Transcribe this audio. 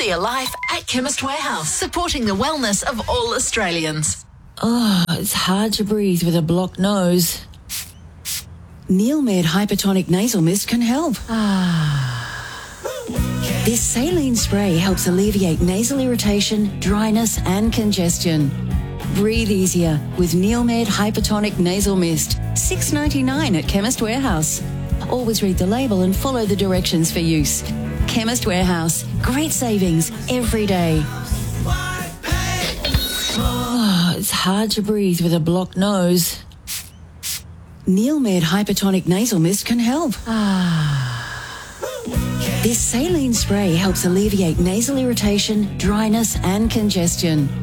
Healthier life at Chemist Warehouse, supporting the wellness of all Australians. Oh, it's hard to breathe with a blocked nose. Neilmed Hypertonic Nasal Mist can help. This saline spray helps alleviate nasal irritation, dryness and congestion. Breathe easier with Neilmed Hypertonic Nasal Mist. $6.99 at Chemist Warehouse. Always read the label and follow the directions for use. Chemist Warehouse. Great savings every day. Oh, it's hard to breathe with a blocked nose. Neilmed Hypertonic Nasal Mist can help. This saline spray helps alleviate nasal irritation, dryness and congestion.